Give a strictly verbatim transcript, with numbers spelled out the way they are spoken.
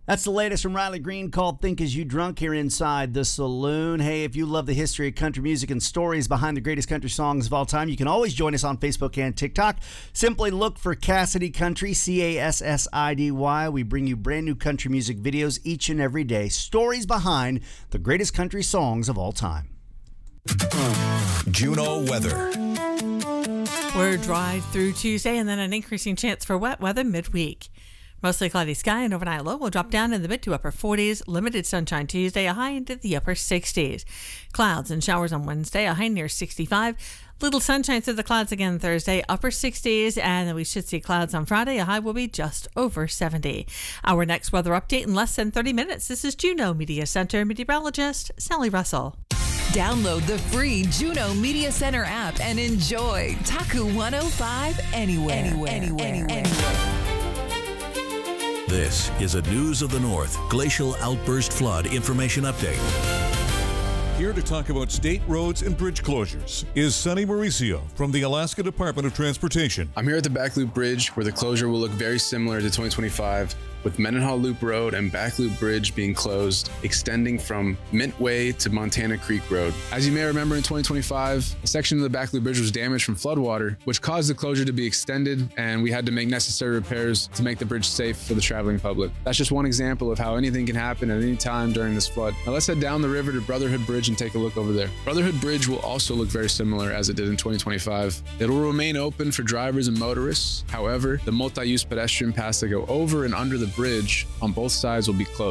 That's the latest from Riley Green called Think As You Drunk here inside the saloon. Hey, if you love the history of country music and stories behind the greatest country songs of all time, you can always join us on Facebook and TikTok. Simply look for Cassidy Country, C A S S I D Y. We bring you brand new country music videos each and every day. Stories behind the greatest country songs of all time. Juneau weather. We're dry through Tuesday and then an increasing chance for wet weather midweek. Mostly cloudy sky and overnight low will drop down in the mid to upper forties. Limited sunshine Tuesday, a high into the upper sixties. Clouds and showers on Wednesday, a high near sixty-five. Little sunshine through the clouds again Thursday, upper sixties. And then we should see clouds on Friday. A high will be just over seventy. Our next weather update in less than thirty minutes. This is Juneau Media Center meteorologist Sally Russell. Download the free Juneau Media Center app and enjoy Taku one oh five anywhere, anywhere, anywhere, anywhere. anywhere. This is a News of the North Glacial Outburst Flood Information Update. Here to talk about state roads and bridge closures is Sonny Mauricio from the Alaska Department of Transportation. I'm here at the Back Loop Bridge, where the closure will look very similar to twenty twenty-five, with Mendenhall Loop Road and Back Loop Bridge being closed, extending from Mint Way to Montana Creek Road. As you may remember, in twenty twenty-five, a section of the Back Loop Bridge was damaged from floodwater, which caused the closure to be extended, and we had to make necessary repairs to make the bridge safe for the traveling public. That's just one example of how anything can happen at any time during this flood. Now let's head down the river to Brotherhood Bridge and take a look over there. Brotherhood Bridge will also look very similar as it did in twenty twenty-five. It will remain open for drivers and motorists. However, the multi-use pedestrian paths that go over and under the bridge on both sides will be closed.